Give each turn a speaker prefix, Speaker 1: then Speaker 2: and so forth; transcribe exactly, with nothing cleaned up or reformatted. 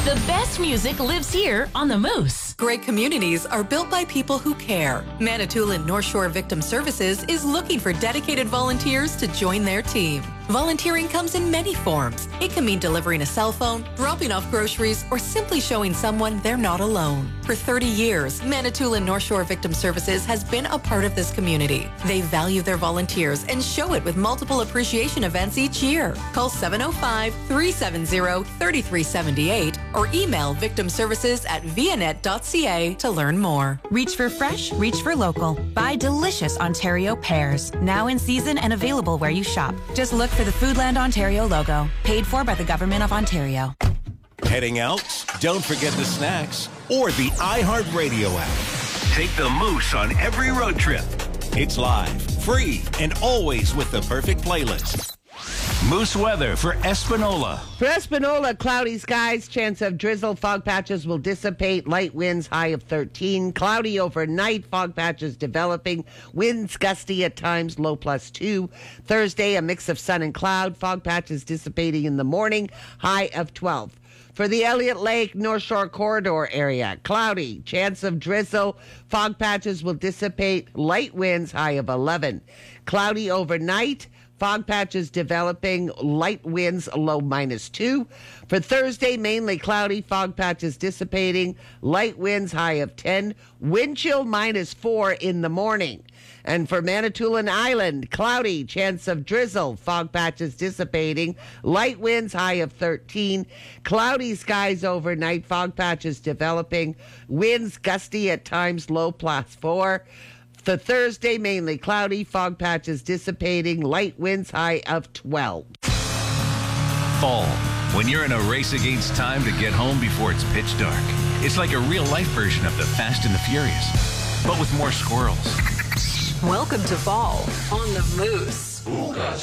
Speaker 1: The best music lives here on the Moose.
Speaker 2: Great communities are built by people who care. Manitoulin North Shore Victim Services is looking for dedicated volunteers to join their team. Volunteering comes in many forms. It can mean delivering a cell phone, dropping off groceries, or simply showing someone they're not alone. For thirty years, Manitoulin North Shore Victim Services has been a part of this community. They value their volunteers and show it with multiple appreciation events each year. Call seven oh five, three seven zero, three three seven eight or email victimservices at vianet dot c a to learn more.
Speaker 3: Reach for fresh, reach for local. Buy delicious Ontario pears. Now in season and available where you shop. Just look for the Foodland Ontario logo. Paid for by the Government of Ontario.
Speaker 4: Heading out? Don't forget the snacks or the iHeartRadio app. Take the Moose on every road trip. It's live, free, and always with the perfect playlist. Moose weather for Espanola.
Speaker 5: For Espanola, cloudy skies, chance of drizzle, fog patches will dissipate, light winds, high of thirteen. Cloudy overnight, fog patches developing, winds gusty at times, low plus two. Thursday, a mix of sun and cloud, fog patches dissipating in the morning, high of twelve. For the Elliott Lake North Shore Corridor area, cloudy, chance of drizzle, fog patches will dissipate, light winds, high of eleven. Cloudy overnight, fog patches developing, light winds, low minus two. For Thursday, mainly cloudy, fog patches dissipating, light winds, high of ten. Wind chill minus four in the morning. And for Manitoulin Island, cloudy, chance of drizzle, fog patches dissipating, light winds, high of thirteen. Cloudy skies overnight, fog patches developing, winds gusty at times, low plus four. For Thursday, mainly cloudy, fog patches dissipating, light winds, high of twelve.
Speaker 6: Fall, when you're in a race against time to get home before it's pitch dark. It's like a real-life version of the Fast and the Furious, but with more squirrels.
Speaker 2: Welcome to fall on the Moose.